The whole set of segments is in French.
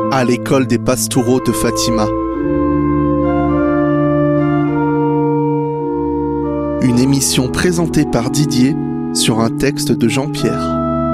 à l'école des Pastoureaux de Fatima. Une émission présentée par Didier sur un texte de Jean-Pierre.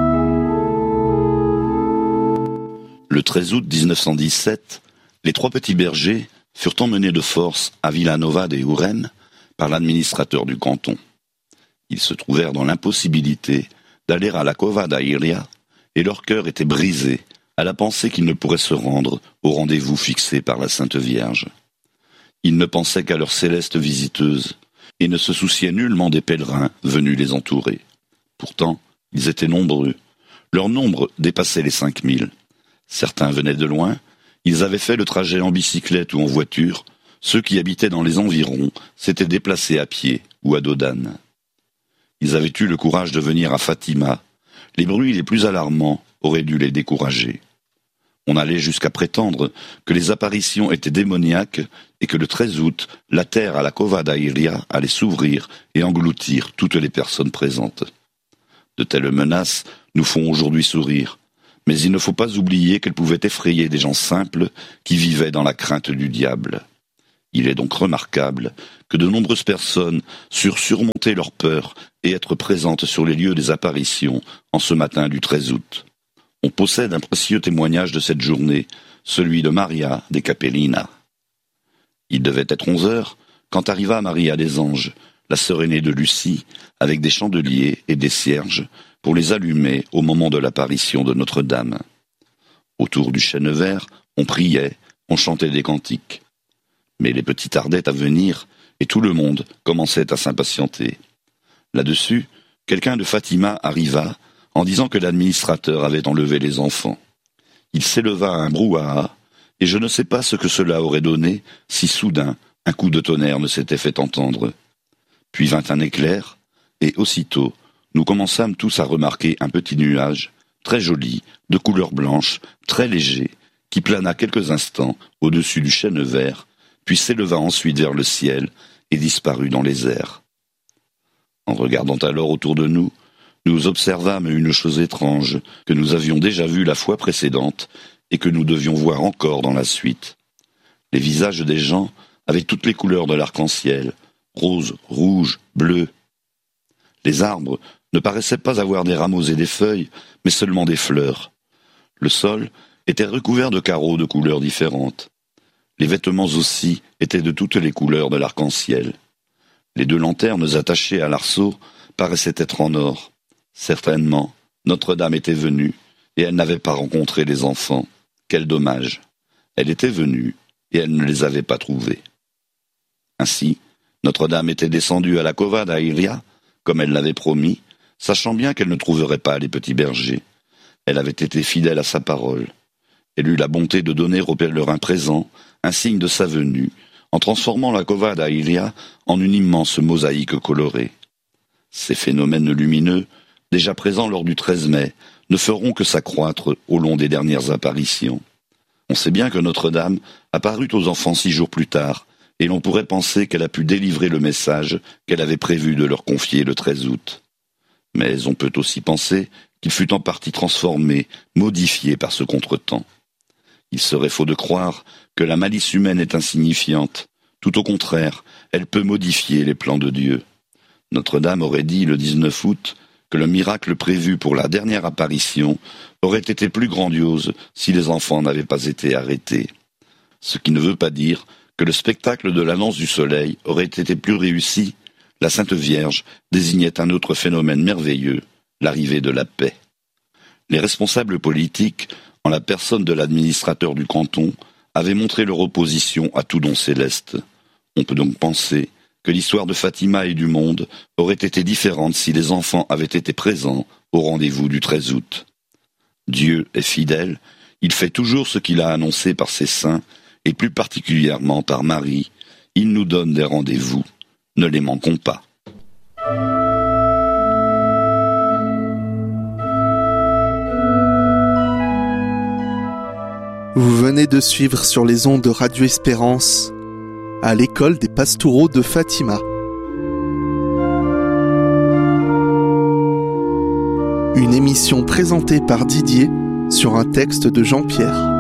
Le 13 août 1917, les trois petits bergers furent emmenés de force à Villanova de Urem par l'administrateur du canton. Ils se trouvèrent dans l'impossibilité d'aller à la Cova da Iria et leur cœur était brisé à la pensée qu'ils ne pourraient se rendre au rendez-vous fixé par la Sainte Vierge. Ils ne pensaient qu'à leur céleste visiteuse et ne se souciaient nullement des pèlerins venus les entourer. Pourtant, ils étaient nombreux. Leur nombre dépassait les 5000. Certains venaient de loin, ils avaient fait le trajet en bicyclette ou en voiture, ceux qui habitaient dans les environs s'étaient déplacés à pied ou à dos d'âne. Ils avaient eu le courage de venir à Fatima. Les bruits les plus alarmants auraient dû les décourager. On allait jusqu'à prétendre que les apparitions étaient démoniaques et que le 13 août, la terre à la Cova da Iria allait s'ouvrir et engloutir toutes les personnes présentes. De telles menaces nous font aujourd'hui sourire, mais il ne faut pas oublier qu'elles pouvaient effrayer des gens simples qui vivaient dans la crainte du diable. Il est donc remarquable que de nombreuses personnes surent surmonter leur peur et être présentes sur les lieux des apparitions en ce matin du 13 août. On possède un précieux témoignage de cette journée, celui de Maria de Capellina. Il devait être 11 heures quand arriva Maria des Anges, la sœur aînée de Lucie, avec des chandeliers et des cierges pour les allumer au moment de l'apparition de Notre-Dame. Autour du chêne vert, on priait, on chantait des cantiques. Mais les petits tardaient à venir et tout le monde commençait à s'impatienter. Là-dessus, quelqu'un de Fatima arriva en disant que l'administrateur avait enlevé les enfants. Il s'éleva un brouhaha et je ne sais pas ce que cela aurait donné si soudain un coup de tonnerre ne s'était fait entendre. Puis vint un éclair et aussitôt nous commençâmes tous à remarquer un petit nuage, très joli, de couleur blanche, très léger, qui plana quelques instants au-dessus du chêne vert, puis s'éleva ensuite vers le ciel et disparut dans les airs. En regardant alors autour de nous, nous observâmes une chose étrange que nous avions déjà vue la fois précédente et que nous devions voir encore dans la suite. Les visages des gens avaient toutes les couleurs de l'arc-en-ciel, rose, rouge, bleu. Les arbres ne paraissaient pas avoir des rameaux et des feuilles, mais seulement des fleurs. Le sol était recouvert de carreaux de couleurs différentes. Les vêtements aussi étaient de toutes les couleurs de l'arc-en-ciel. Les 2 lanternes attachées à l'arceau paraissaient être en or. Certainement, Notre-Dame était venue, et elle n'avait pas rencontré les enfants. Quel dommage! Elle était venue, et elle ne les avait pas trouvés. Ainsi, Notre-Dame était descendue à la Cova da Iria, comme elle l'avait promis, sachant bien qu'elle ne trouverait pas les petits bergers. Elle avait été fidèle à sa parole. Elle eut la bonté de donner aux pèlerins présents un signe de sa venue, en transformant la Cova da Iria en une immense mosaïque colorée. Ces phénomènes lumineux, déjà présents lors du 13 mai, ne feront que s'accroître au long des dernières apparitions. On sait bien que Notre-Dame apparut aux enfants 6 jours plus tard, et l'on pourrait penser qu'elle a pu délivrer le message qu'elle avait prévu de leur confier le 13 août. Mais on peut aussi penser qu'il fut en partie transformé, modifié par ce contretemps. Il serait faux de croire que la malice humaine est insignifiante. Tout au contraire, elle peut modifier les plans de Dieu. Notre-Dame aurait dit le 19 août que le miracle prévu pour la dernière apparition aurait été plus grandiose si les enfants n'avaient pas été arrêtés. Ce qui ne veut pas dire que le spectacle de l'annonce du soleil aurait été plus réussi. La Sainte Vierge désignait un autre phénomène merveilleux, l'arrivée de la paix. Les responsables politiques, en la personne de l'administrateur du canton, avaient montré leur opposition à tout don céleste. On peut donc penser que l'histoire de Fatima et du monde aurait été différente si les enfants avaient été présents au rendez-vous du 13 août. Dieu est fidèle, il fait toujours ce qu'il a annoncé par ses saints, et plus particulièrement par Marie. Il nous donne des rendez-vous, ne les manquons pas. Vous venez de suivre sur les ondes de Radio Espérance à l'école des Pastoureaux de Fatima. Une émission présentée par Didier sur un texte de Jean-Pierre.